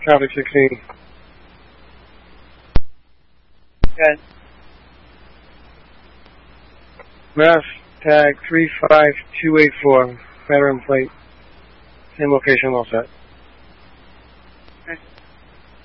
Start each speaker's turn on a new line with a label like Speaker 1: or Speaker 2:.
Speaker 1: Traffic 16.
Speaker 2: Good.
Speaker 1: Mass tag 35284. Veteran plate. Same location, all set.